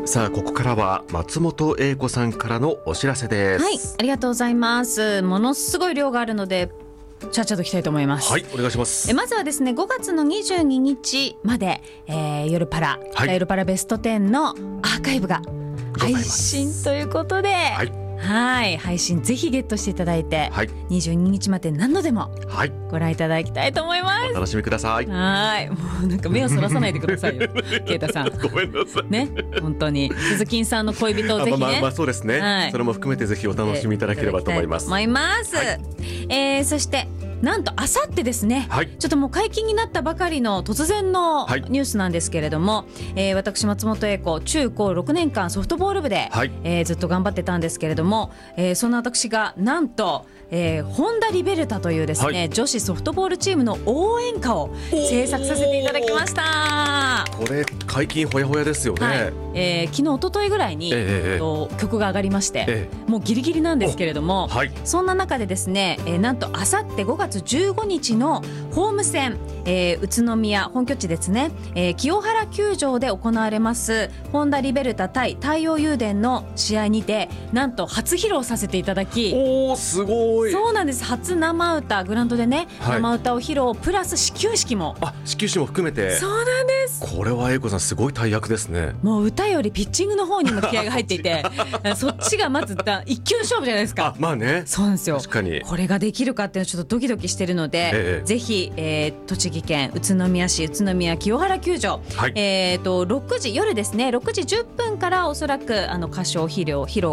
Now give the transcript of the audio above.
さあここからは松本英子さんからのお知らせです。 はい、ありがとうございます。ものすごい量があるのでちゃっちゃといきたいと思います。 はい、お願いします。 まずはですね、5月の22日まで、夜パラ、 はい、 夜パラベスト10のアーカイブが配信ということで、はい、配信ぜひゲットしていただいて、はい、22日まで何度でもご覧いただきたいと思います。 お楽しみください。 はい、もうなんか目をそらさないでくださいよケイタさん、 ごめんなさいね、本当に鈴木さんの恋人をぜひね、 そうですね、はい、それも含めてぜひお楽しみいただければと思います。 はい、そしてなんとあさってですね、はい、ちょっともう解禁になったばかりの突然のニュースなんですけれども、私松本英子中高6年間ソフトボール部で、はい、ずっと頑張ってたんですけれども、そんな私がなんと、ホンダリベルタというですね、はい、女子ソフトボールチームの応援歌を制作させていただきました。 これ解禁ほやほやですよね。はい、 昨日一昨日ぐらいに、曲が上がりまして、もうギリギリなんですけれども、はい、そんな中でですね、なんとあさって5月15日のホーム戦、宇都宮本拠地ですね、清原球場で行われますホンダリベルタ対太陽誘電の試合にてなんと初披露させていただき、 おーすごい。 そうなんです、初生歌グラウンドでね、はい、生歌を披露プラス始球式も、 始球式も含めて。 そうなんです。 これは英子さんすごい大役ですね。 もう歌よりピッチングの方にも気合が入っていてそっちがまず一球勝負じゃないですか。 まあね、 そうなんですよ。 確かにこれができるかっていうのはちょっとドキドキしてるので、ぜひ、栃木県宇都宮市宇都宮清原球場、はい、6時夜ですね、6時10分からおそらく歌唱披露